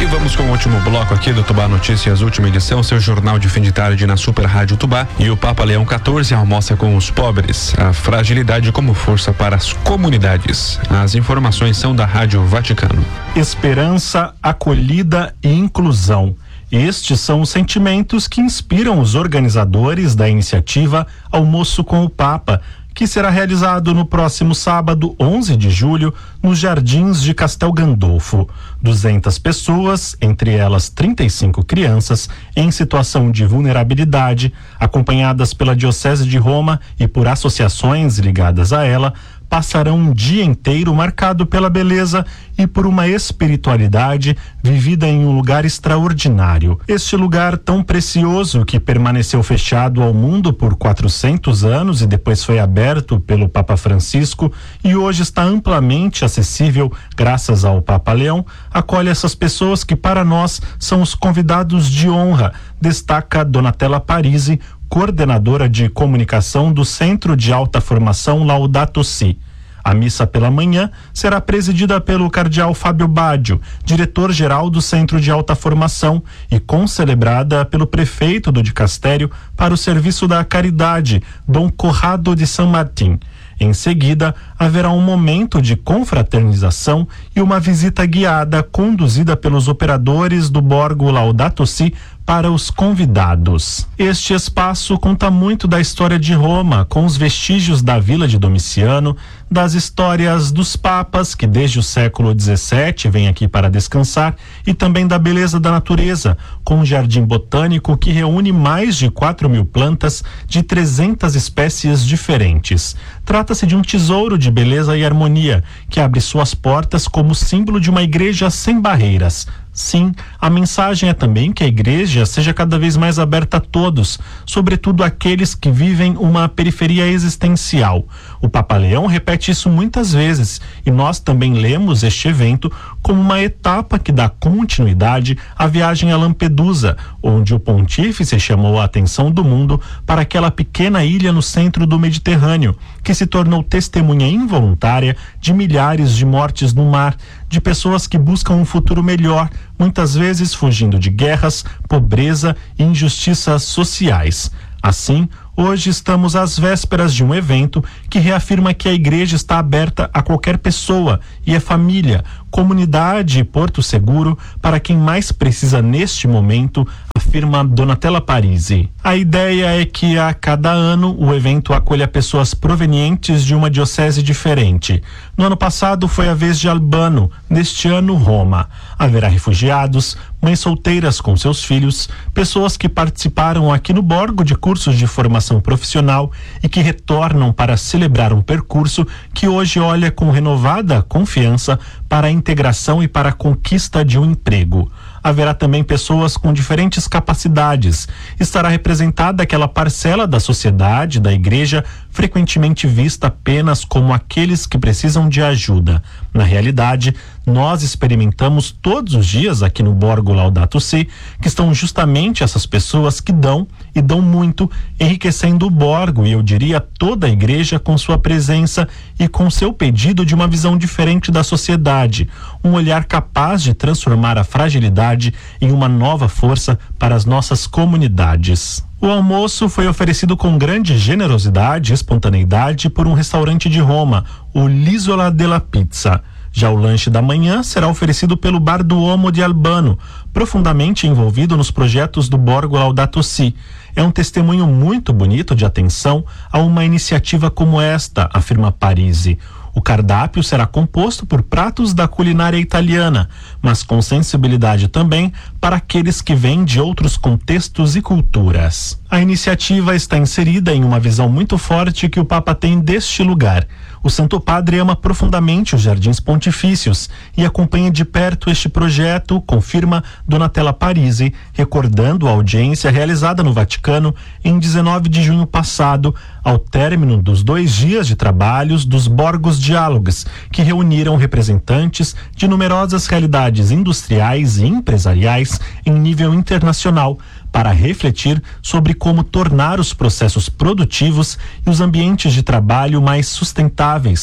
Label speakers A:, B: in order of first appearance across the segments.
A: vamos com o último bloco aqui do Tubá Notícias, última edição, seu jornal de fim de tarde na Super Rádio Tubá. E o Papa Leão XIV almoça com os pobres, a fragilidade como força para as comunidades. As informações são da Rádio Vaticano.
B: Esperança, acolhida e inclusão. Estes são os sentimentos que inspiram os organizadores da iniciativa Almoço com o Papa, que será realizado no próximo sábado, 11 de julho, nos Jardins de Castel Gandolfo. 200 pessoas, entre elas 35 crianças, em situação de vulnerabilidade, acompanhadas pela Diocese de Roma e por associações ligadas a ela, passarão um dia inteiro marcado pela beleza e por uma espiritualidade vivida em um lugar extraordinário. Este lugar tão precioso que permaneceu fechado ao mundo por 400 anos e depois foi aberto pelo Papa Francisco e hoje está amplamente acessível graças ao Papa Leão, acolhe essas pessoas que para nós são os convidados de honra, destaca Donatella Parisi, coordenadora de comunicação do Centro de Alta Formação Laudato Si. A missa pela manhã será presidida pelo cardeal Fábio Baggio, diretor-geral do Centro de Alta Formação, e concelebrada pelo prefeito do dicastério para o Serviço da Caridade, Dom Corrado de San Martín. Em seguida, haverá um momento de confraternização e uma visita guiada conduzida pelos operadores do Borgo Laudato Si para os convidados. Este espaço conta muito da história de Roma, com os vestígios da Vila de Domiciano, das histórias dos papas, que desde o século XVII vêm aqui para descansar, e também da beleza da natureza, com um jardim botânico que reúne mais de 4.000 plantas de 300 espécies diferentes. Trata-se de um tesouro de beleza e harmonia, que abre suas portas como símbolo de uma igreja sem barreiras. Sim, a mensagem é também que a igreja seja cada vez mais aberta a todos, sobretudo aqueles que vivem uma periferia existencial. O Papa Leão repete isso muitas vezes e nós também lemos este evento como uma etapa que dá continuidade à viagem a Lampedusa, onde o pontífice chamou a atenção do mundo para aquela pequena ilha no centro do Mediterrâneo, que se tornou testemunha involuntária de milhares de mortes no mar, de pessoas que buscam um futuro melhor, muitas vezes fugindo de guerras, pobreza e injustiças sociais. Assim, hoje estamos às vésperas de um evento que reafirma que a igreja está aberta a qualquer pessoa e é família, comunidade e porto seguro para quem mais precisa neste momento, afirma Donatella Parisi. A ideia é que a cada ano o evento acolha pessoas provenientes de uma diocese diferente. No ano passado foi a vez de Albano, neste ano Roma. Haverá refugiados, mães solteiras com seus filhos, pessoas que participaram aqui no Borgo de cursos de formação profissional e que retornam para celebrar um percurso que hoje olha com renovada confiança para a integração e para a conquista de um emprego. Haverá também pessoas com diferentes capacidades. Estará representada aquela parcela da sociedade, da igreja, frequentemente vista apenas como aqueles que precisam de ajuda. Na realidade, nós experimentamos todos os dias aqui no Borgo Laudato Si que estão justamente essas pessoas que dão e dão muito, enriquecendo o Borgo e eu diria toda a igreja com sua presença e com seu pedido de uma visão diferente da sociedade, um olhar capaz de transformar a fragilidade em uma nova força para as nossas comunidades. O almoço foi oferecido com grande generosidade e espontaneidade por um restaurante de Roma, o L'Isola della Pizza. Já o lanche da manhã será oferecido pelo Bar do Uomo de Albano, profundamente envolvido nos projetos do Borgo Laudato Si. É um testemunho muito bonito de atenção a uma iniciativa como esta, afirma Parisi. O cardápio será composto por pratos da culinária italiana, mas com sensibilidade também para aqueles que vêm de outros contextos e culturas. A iniciativa está inserida em uma visão muito forte que o Papa tem deste lugar. O Santo Padre ama profundamente os Jardins Pontifícios e acompanha de perto este projeto, confirma Donatella Parisi, recordando a audiência realizada no Vaticano em 19 de junho passado, ao término dos 2 dias de trabalhos dos Borgos Diálogos, que reuniram representantes de numerosas realidades industriais e empresariais em nível internacional, para refletir sobre como tornar os processos produtivos e os ambientes de trabalho mais sustentáveis,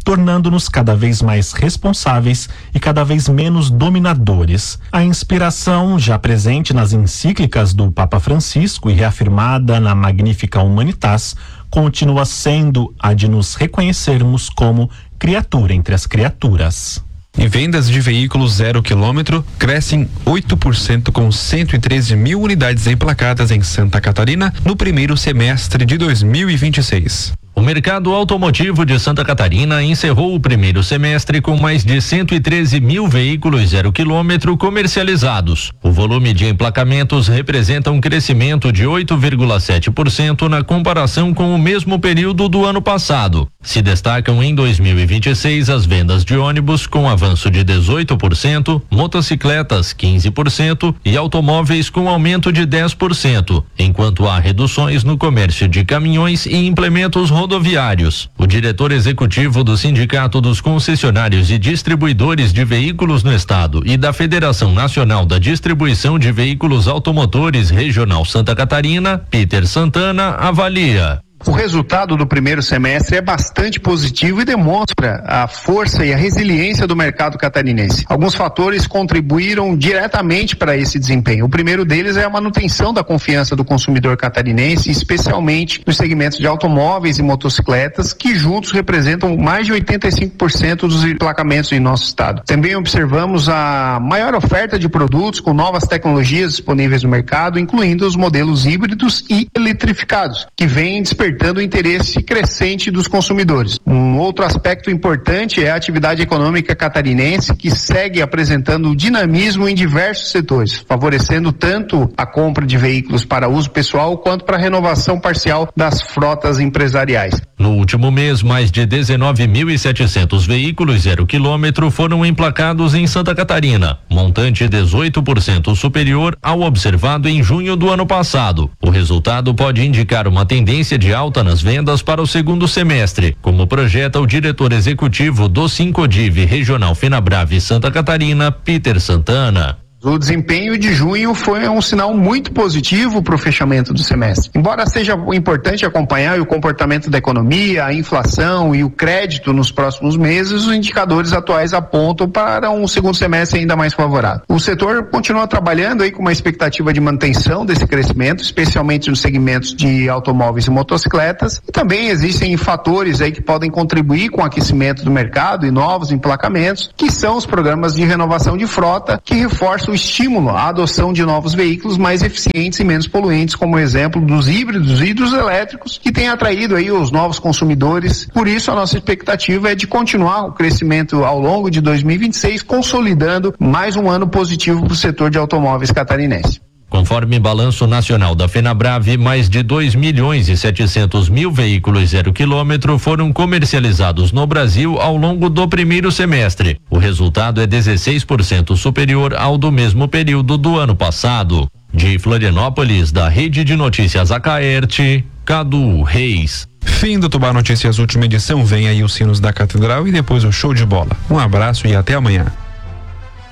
B: tornando-nos cada vez mais responsáveis e cada vez menos dominadores. A inspiração, já presente nas encíclicas do Papa Francisco e reafirmada na Magnificat Humanitas, continua sendo a de nos reconhecermos como criatura entre as criaturas.
A: E vendas de veículos 0 km crescem 8% com 113 mil unidades emplacadas em Santa Catarina no primeiro semestre de 2026.
C: O mercado automotivo de Santa Catarina encerrou o primeiro semestre com mais de 113 mil veículos 0 km comercializados. O volume de emplacamentos representa um crescimento de 8,7% na comparação com o mesmo período do ano passado. Se destacam em 2026 as vendas de ônibus com avanço de 18%, motocicletas 15% e automóveis com aumento de 10%, enquanto há reduções no comércio de caminhões e implementos rodoviários. O diretor executivo do Sindicato dos Concessionários e Distribuidores de Veículos no Estado e da Federação Nacional da Distribuição de Veículos Automotores Regional Santa Catarina, Peter Santana, avalia.
D: O resultado do primeiro semestre é bastante positivo e demonstra a força e a resiliência do mercado catarinense. Alguns fatores contribuíram diretamente para esse desempenho. O primeiro deles é a manutenção da confiança do consumidor catarinense, especialmente nos segmentos de automóveis e motocicletas, que juntos representam mais de 85% dos emplacamentos em nosso estado. Também observamos a maior oferta de produtos com novas tecnologias disponíveis no mercado, incluindo os modelos híbridos e eletrificados, que vêm despertando o interesse crescente dos consumidores. Um outro aspecto importante é a atividade econômica catarinense, que segue apresentando dinamismo em diversos setores, favorecendo tanto a compra de veículos para uso pessoal quanto para a renovação parcial das frotas empresariais.
C: No último mês, mais de 19.700 veículos 0 km foram emplacados em Santa Catarina, montante 18% superior ao observado em junho do ano passado. O resultado pode indicar uma tendência de alta nas vendas para o segundo semestre, como projeta o diretor executivo do Sincodiv Regional Fenabrave Santa Catarina, Peter Santana.
D: O desempenho de junho foi um sinal muito positivo para o fechamento do semestre. Embora seja importante acompanhar o comportamento da economia, a inflação e o crédito nos próximos meses, os indicadores atuais apontam para um segundo semestre ainda mais favorável. O setor continua trabalhando aí com uma expectativa de manutenção desse crescimento, especialmente nos segmentos de automóveis e motocicletas, e também existem fatores aí que podem contribuir com o aquecimento do mercado e novos emplacamentos, que são os programas de renovação de frota, que reforçam o estímulo à adoção de novos veículos mais eficientes e menos poluentes, como o exemplo dos híbridos e dos elétricos, que tem atraído aí os novos consumidores. Por isso, a nossa expectativa é de continuar o crescimento ao longo de 2026, consolidando mais um ano positivo para o setor de automóveis catarinense.
C: Conforme balanço nacional da Fenabrave, mais de 2.700.000 veículos 0 km foram comercializados no Brasil ao longo do primeiro semestre. O resultado é 16% superior ao do mesmo período do ano passado. De Florianópolis, da Rede de Notícias Acaerte, Cadu Reis.
A: Fim do Tubá Notícias, última edição. Vem aí os sinos da Catedral e depois o show de bola. Um abraço e até amanhã.